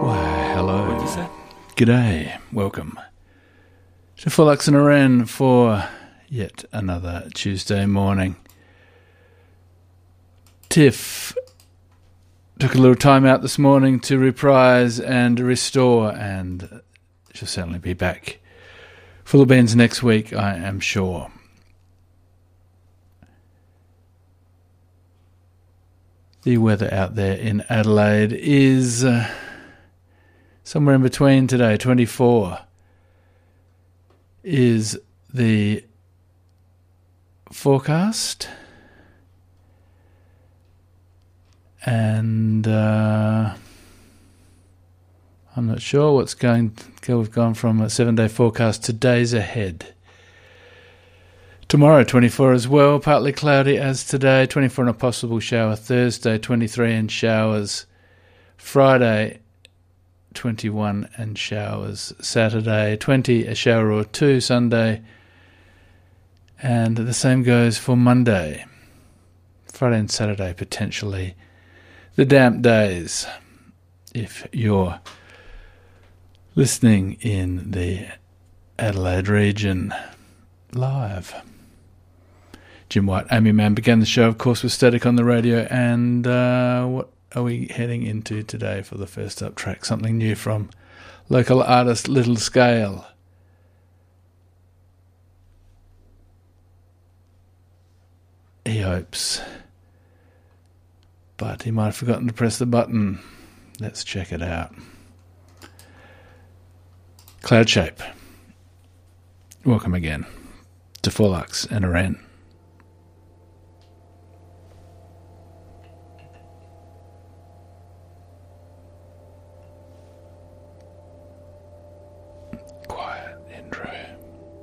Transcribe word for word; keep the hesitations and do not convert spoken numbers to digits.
G'day, welcome to Fullux and Iran for yet another Tuesday morning. Tiff took a little time out this morning to reprise and restore, and she'll certainly be back full of beans next week, I am sure. The weather out there in Adelaide is Uh, somewhere in between today. twenty-four is the forecast. And uh, I'm not sure what's going to... We've gone from a seven-day forecast to days ahead. Tomorrow, twenty-four as well. Partly cloudy as today. twenty-four and a possible shower. Thursday, twenty-three and showers. Friday, twenty-one and showers. Saturday, twenty, a shower or two. Sunday, and the same goes for Monday. Friday and Saturday, potentially the damp days, if you're listening in the Adelaide region live. Jim White, Amy Mann began the show, of course, with Static on the radio, and uh, what are we heading into today for the first up track? Something new from local artist Little Scale. He hopes, but he might have forgotten to press the button. Let's check it out. Cloud Shape. Welcome again to Fullux and Iran.